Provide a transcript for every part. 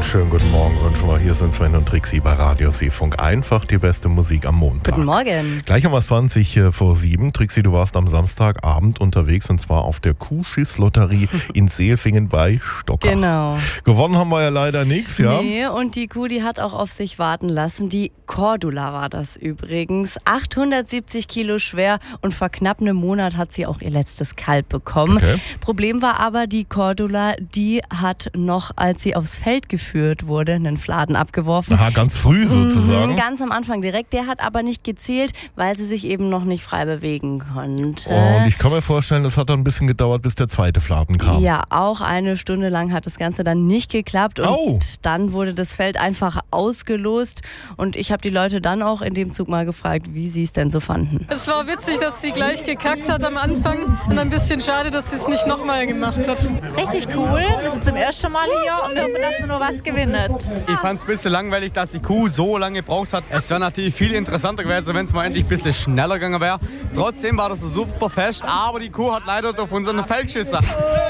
Schönen guten Morgen wünschen wir. Hier sind Sven und Trixi bei Radio Seefunk. Einfach die beste Musik am Montag. Guten Morgen. Gleich um 7:20. Trixi, du warst am Samstagabend unterwegs und zwar auf der Kuhschiffslotterie in Seelfingen bei Stockach. Genau. Gewonnen haben wir ja leider nichts, ja? Nee, und die Kuh, die hat auch auf sich warten lassen. Die Cordula war das übrigens. 870 Kilo schwer und vor knapp einem Monat hat sie auch ihr letztes Kalb bekommen. Okay. Problem war aber, die Cordula, die hat noch, als sie aufs Feld geführt wurde, einen Fladen abgeworfen. Aha, ganz früh sozusagen. Ganz am Anfang direkt. Der hat aber nicht gezählt, weil sie sich eben noch nicht frei bewegen konnte. Und ich kann mir vorstellen, das hat dann ein bisschen gedauert, bis der zweite Fladen kam. Ja, auch eine Stunde lang hat das Ganze dann nicht geklappt und dann wurde das Feld einfach ausgelost und ich habe die Leute dann auch in dem Zug mal gefragt, wie sie es denn so fanden. Es war witzig, dass sie gleich gekackt hat am Anfang und ein bisschen schade, dass sie es nicht nochmal gemacht hat. Richtig cool, wir sind zum ersten Mal hier und wir hoffen, dass wir nur was gewinnen. Ich fand es ein bisschen langweilig, dass die Kuh so lange gebraucht hat. Es wäre natürlich viel interessanter gewesen, wenn es mal endlich ein bisschen schneller gegangen wäre. Trotzdem war das ein super Fest, aber die Kuh hat leider auf unseren Feld geschissen.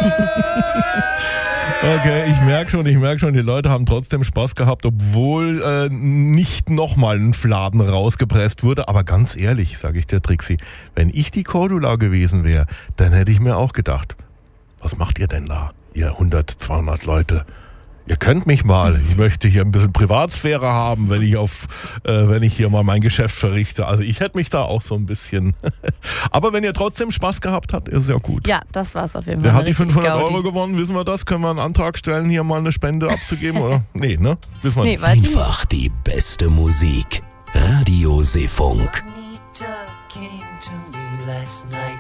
Okay, ich merke schon, die Leute haben trotzdem Spaß gehabt, obwohl nicht nochmal ein Fladen rausgepresst wurde. Aber ganz ehrlich, sage ich dir, Trixi, wenn ich die Cordula gewesen wäre, dann hätte ich mir auch gedacht, was macht ihr denn da, ihr 100, 200 Leute? Ihr könnt mich mal, ich möchte hier ein bisschen Privatsphäre haben, wenn ich hier mal mein Geschäft verrichte. Also ich hätte mich da auch so ein bisschen... Aber wenn ihr trotzdem Spaß gehabt habt, ist es ja gut. Ja, das war's auf jeden Fall. Wer hat die 500 Euro gewonnen? Wissen wir das? Können wir einen Antrag stellen, hier mal eine Spende abzugeben? Oder? Nee, ne? Wissen wir nicht. Einfach die beste Musik. Radio Seefunk. Anita came to me last night.